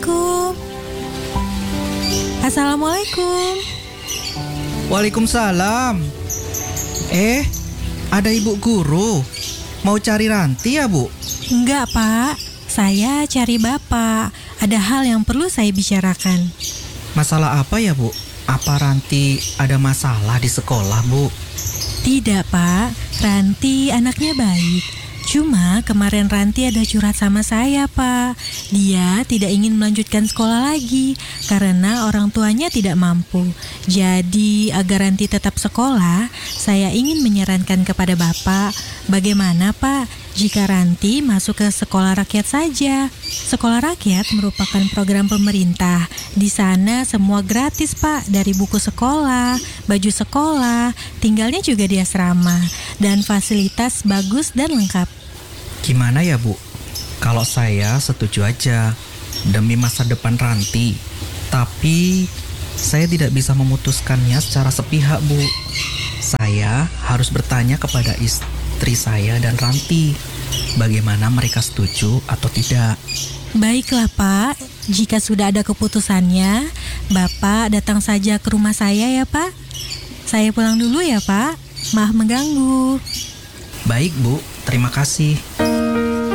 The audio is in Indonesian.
Assalamualaikum. Assalamualaikum. Waalaikumsalam. Ada ibu guru. Mau cari Ranti ya, Bu? Enggak, Pak. Saya cari Bapak. Ada hal yang perlu saya bicarakan. Masalah apa ya, Bu? Apa Ranti ada masalah di sekolah, Bu? Tidak, Pak. Ranti anaknya baik. Cuma kemarin Ranti ada curhat sama saya, Pak. Dia tidak ingin melanjutkan sekolah lagi karena orang tuanya tidak mampu. Jadi agar Ranti tetap sekolah, saya ingin menyarankan kepada Bapak, bagaimana Pak jika Ranti masuk ke sekolah rakyat saja. Sekolah rakyat merupakan program pemerintah. Di sana semua gratis, Pak, dari buku sekolah, baju sekolah, tinggalnya juga di asrama, dan fasilitas bagus dan lengkap. Gimana ya, Bu? Kalau saya setuju aja demi masa depan Ranti. Tapi saya tidak bisa memutuskannya secara sepihak, Bu. Saya harus bertanya kepada istri saya dan Ranti, bagaimana mereka setuju atau tidak. Baiklah, Pak. Jika sudah ada keputusannya, Bapak datang saja ke rumah saya ya, Pak. Saya pulang dulu ya, Pak. Maaf mengganggu. Baik, Bu. Terima kasih.